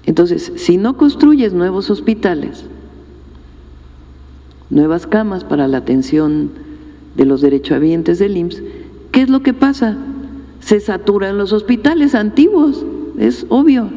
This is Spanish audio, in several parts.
Entonces, si no construyes nuevos hospitales, nuevas camas para la atención de los derechohabientes del IMSS, ¿qué es lo que pasa? Se saturan los hospitales antiguos, es obvio.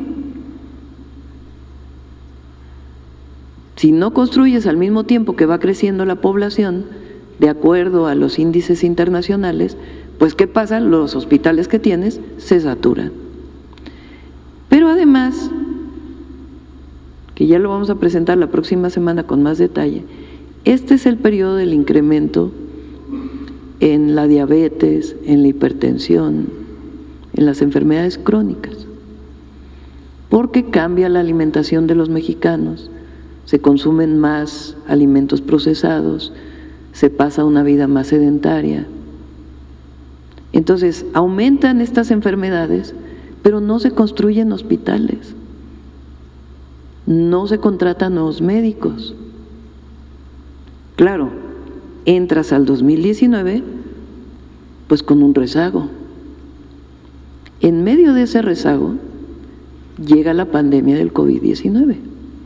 Si no construyes al mismo tiempo que va creciendo la población, de acuerdo a los índices internacionales, pues ¿qué pasa? Los hospitales que tienes se saturan. Pero además, que ya lo vamos a presentar la próxima semana con más detalle, este es el periodo del incremento en la diabetes, en la hipertensión, en las enfermedades crónicas, porque cambia la alimentación de los mexicanos, se consumen más alimentos procesados, se pasa una vida más sedentaria. Entonces, aumentan estas enfermedades, pero no se construyen hospitales, no se contratan nuevos médicos. Claro, entras al 2019 pues con un rezago. En medio de ese rezago llega la pandemia del COVID-19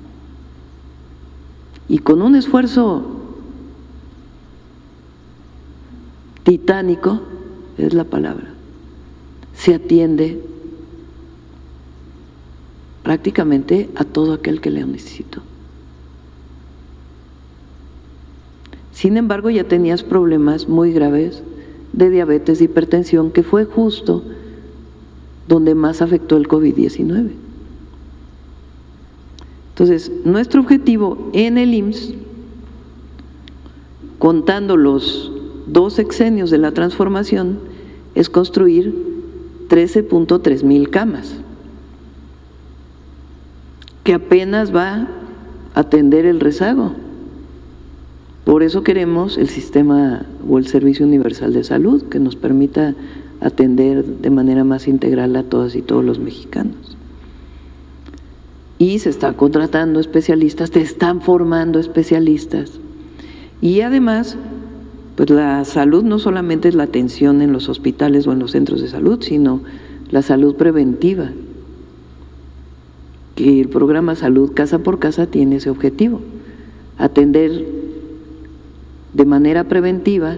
y con un esfuerzo titánico, es la palabra, se atiende prácticamente a todo aquel que le necesitó. Sin embargo, ya tenías problemas muy graves de diabetes, de hipertensión, que fue justo donde más afectó el COVID-19. Entonces, nuestro objetivo en el IMSS, contando los 2 sexenios de la transformación, es construir 13.3 mil camas, que apenas va a atender el rezago. Por eso queremos el sistema o el Servicio Universal de Salud, que nos permita atender de manera más integral a todas y todos los mexicanos. Y se están contratando especialistas, te están formando especialistas. Y además, pues la salud no solamente es la atención en los hospitales o en los centros de salud, sino la salud preventiva, que el programa Salud Casa por Casa tiene ese objetivo, atender de manera preventiva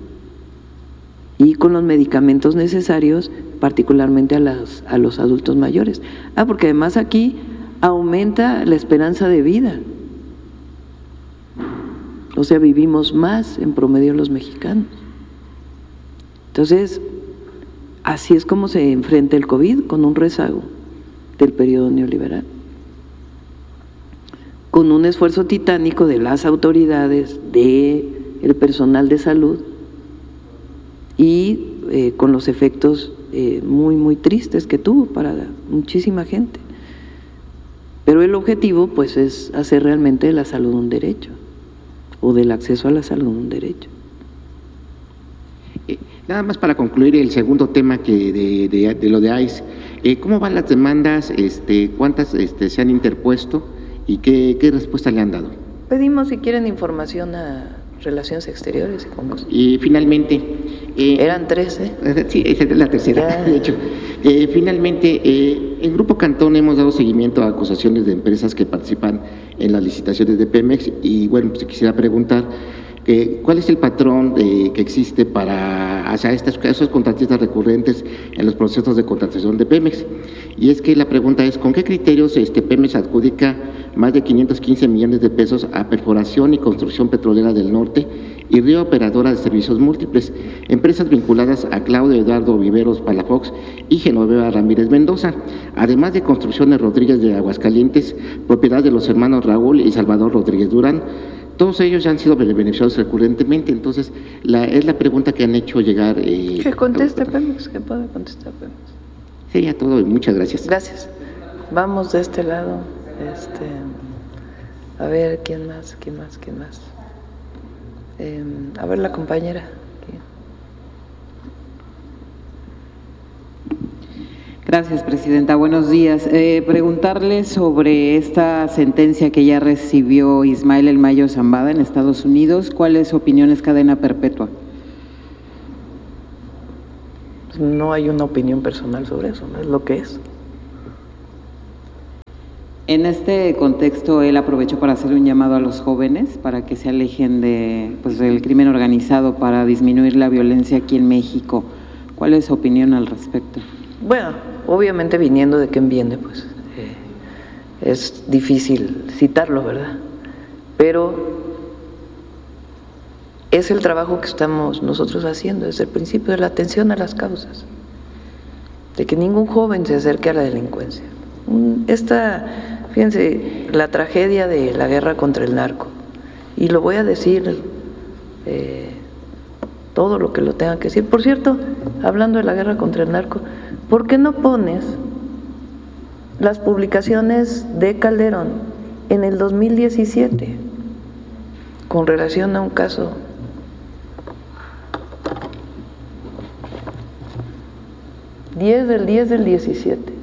y con los medicamentos necesarios, particularmente a los adultos mayores. Porque además aquí aumenta la esperanza de vida, o sea, vivimos más en promedio los mexicanos. Entonces, así es como se enfrenta el COVID, con un rezago del periodo neoliberal, con un esfuerzo titánico de las autoridades, del personal de salud y con los efectos muy, muy tristes que tuvo para muchísima gente. Pero el objetivo pues es hacer realmente de la salud un derecho, o del acceso a la salud un derecho. Nada más para concluir el segundo tema que de lo de AIS, ¿cómo van las demandas? ¿Cuántas se han interpuesto y qué respuesta le han dado? Pedimos, si quieren, información a Relaciones Exteriores y Congreso. Y finalmente… eran 13. Sí, esa es la tercera, de hecho. Finalmente, en Grupo Cantón hemos dado seguimiento a acusaciones de empresas que participan en las licitaciones de Pemex y, bueno, pues quisiera preguntar, ¿cuál es el patrón que existe para hacia esos contratistas recurrentes en los procesos de contratación de Pemex? Y es que la pregunta es, ¿con qué criterios Pemex adjudica más de 515 millones de pesos a Perforación y Construcción Petrolera del Norte y Río Operadora de Servicios Múltiples, empresas vinculadas a Claudio Eduardo Viveros Palafox y Genoveva Ramírez Mendoza, además de Construcciones Rodríguez de Aguascalientes, propiedad de los hermanos Raúl y Salvador Rodríguez Durán? Todos ellos ya han sido beneficiados recurrentemente, entonces es la pregunta que han hecho llegar… que conteste Pemex, que pueda contestar Pemex. Sería todo y muchas gracias. Gracias. Vamos de este lado, a ver, ¿quién más? A ver, la compañera. Gracias, presidenta. Buenos días. Preguntarle sobre esta sentencia que ya recibió Ismael El Mayo Zambada en Estados Unidos. ¿Cuál es su opinión? ¿Es cadena perpetua? No hay una opinión personal sobre eso, no es lo que es. En este contexto, él aprovechó para hacer un llamado a los jóvenes para que se alejen del crimen organizado para disminuir la violencia aquí en México. ¿Cuál es su opinión al respecto? Bueno, obviamente viniendo de quien viene, pues es difícil citarlo, ¿verdad? Pero es el trabajo que estamos nosotros haciendo desde el principio, de la atención a las causas, de que ningún joven se acerque a la delincuencia. Fíjense, la tragedia de la guerra contra el narco, y lo voy a decir todo lo que lo tenga que decir. Por cierto, hablando de la guerra contra el narco, ¿por qué no pones las publicaciones de Calderón en el 2017 con relación a un caso? 10 del 17.